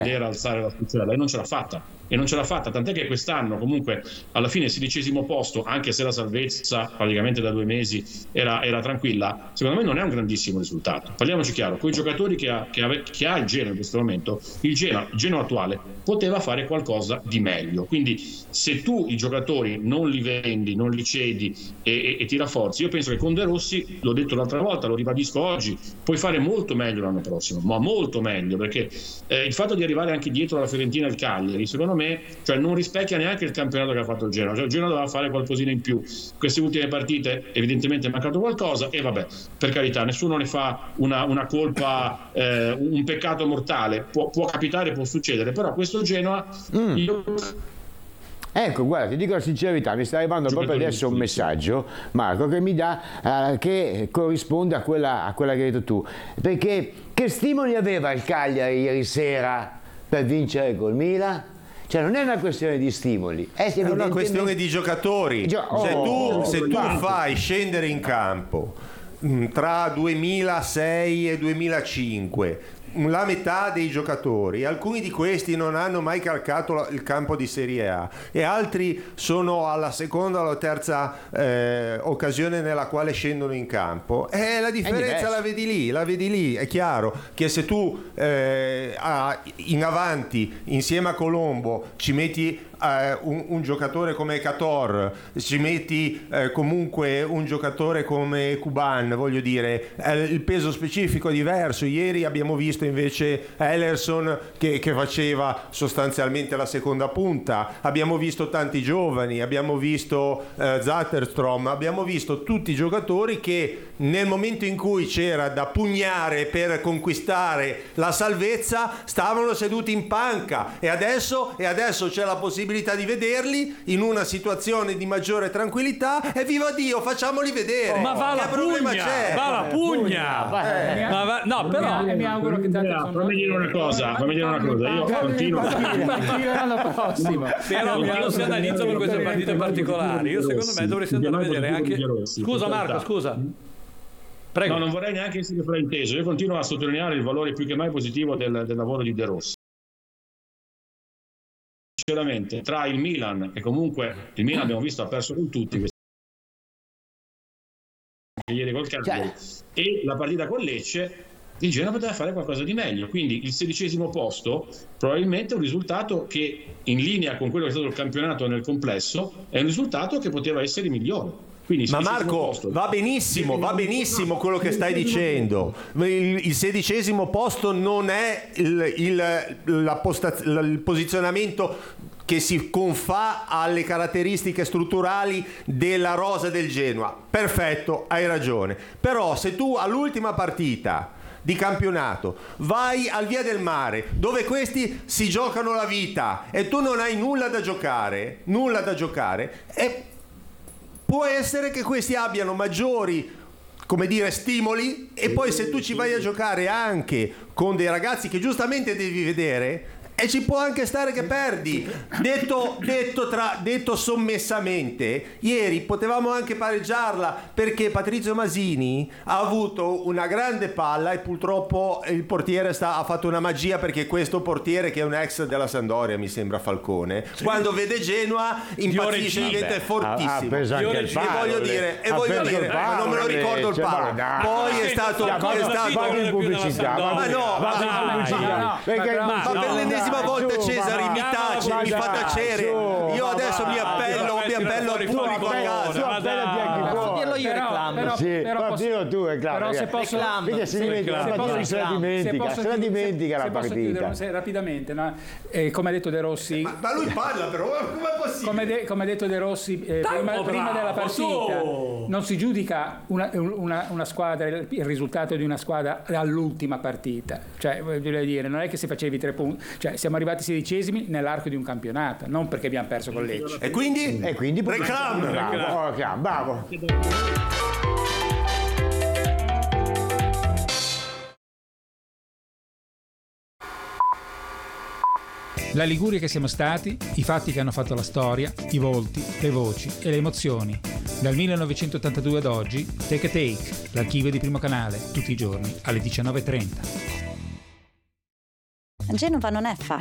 era alzare l'asticella, e non ce l'ha fatta, tant'è che quest'anno comunque alla fine 16° posto, anche se la salvezza praticamente da 2 mesi era tranquilla, secondo me non è un grandissimo risultato. Parliamoci chiaro, con i giocatori che ha il Genoa in questo momento, il Genoa attuale poteva fare qualcosa di meglio, quindi se tu i giocatori non li vendi, non li cedi e ti rafforzi, io penso che con De Rossi, l'ho detto l'altra volta, lo ribadisco oggi, puoi fare molto meglio l'anno prossimo, ma molto meglio, perché il fatto di arrivare anche dietro la Fiorentina e il Cagliari, secondo me, cioè, non rispecchia neanche il campionato che ha fatto il Genoa. Cioè, il Genoa doveva fare qualcosina in più. Queste ultime partite evidentemente è mancato qualcosa, e vabbè, per carità, nessuno ne fa una colpa, un peccato mortale, può capitare, può succedere, però questo Genoa Ecco, guarda, ti dico la sincerità, mi sta arrivando proprio adesso un messaggio, Marco, che mi dà, che corrisponde a quella che hai detto tu. Perché che stimoli aveva il Cagliari ieri sera per vincere col Milan? Cioè non è una questione di stimoli, è una questione di giocatori. Se tu fai scendere in campo tra 2006 e 2005 la metà dei giocatori, alcuni di questi non hanno mai calcato il campo di Serie A e altri sono alla seconda o alla terza occasione nella quale scendono in campo, la differenza la vedi lì. È chiaro che se tu in avanti insieme a Colombo ci metti un giocatore come Cator, ci metti comunque un giocatore come Kuban, voglio dire, il peso specifico è diverso. Ieri abbiamo visto invece Ellerson che faceva sostanzialmente la seconda punta, abbiamo visto tanti giovani, abbiamo visto Zatterstrom, abbiamo visto tutti i giocatori che nel momento in cui c'era da pugnare per conquistare la salvezza stavano seduti in panca, e adesso c'è la possibilità di vederli in una situazione di maggiore tranquillità, e viva Dio, facciamoli vedere. Ma va la pugna, no, però mi auguro che fammi dire una cosa, io continuo l'anno prossimo. Però quando si analizzano queste partite particolari, io secondo me dovresti andare a vedere anche. Scusa Marco, scusa. Prego. No, non vorrei neanche essere frainteso, io continuo a sottolineare il valore più che mai positivo del lavoro di De Rossi. Sinceramente, tra il Milan, e comunque il Milan abbiamo visto ha perso con tutti ieri col Cagliari, e la partita con Lecce, il Genoa poteva fare qualcosa di meglio, quindi il 16° posto probabilmente è un risultato che, in linea con quello che è stato il campionato nel complesso, è un risultato che poteva essere migliore. Ma Marco, va benissimo quello che stai dicendo. Il 16° posto non è il posizionamento che si confà alle caratteristiche strutturali della rosa del Genoa. Perfetto, hai ragione. Però se tu all'ultima partita di campionato vai al Via del Mare, dove questi si giocano la vita, e tu non hai nulla da giocare, e può essere che questi abbiano maggiori, come dire, stimoli, e poi se tu ci vai a giocare anche con dei ragazzi che giustamente devi vedere, e ci può anche stare che perdi. Detto sommessamente, ieri potevamo anche pareggiarla, perché Patrizio Masini ha avuto una grande palla e purtroppo il portiere ha fatto una magia, perché questo portiere, che è un ex della Sampdoria, mi sembra Falcone, quando vede Genoa impazzisce, diventa fortissimo. E voglio dire, ma non me lo ricordo il palo. Poi è stato in pubblicità. Ma per l'ennesima volta Cesare mi tace, mi fa tacere. Io adesso mi appello al pubblico a casa. Posso dirlo io, reclamo. Però dillo tu, però se posso, se la dimentica la partita. Rapidamente, no? Come ha detto De Rossi, ma lui parla, però com'è possibile? Come ha detto De Rossi prima della partita, non si giudica una squadra, il risultato di una squadra all'ultima partita. Cioè, voglio dire, non è che se facevi 3 punti, cioè siamo arrivati 16esimi nell'arco di un campionato, non perché abbiamo perso con Lecce. E quindi reclamo. Bravo. La Liguria che siamo stati, i fatti che hanno fatto la storia, i volti, le voci e le emozioni. Dal 1982 ad oggi, Take a Take, l'archivio di Primo Canale, tutti i giorni alle 19:30. Genova non è facile.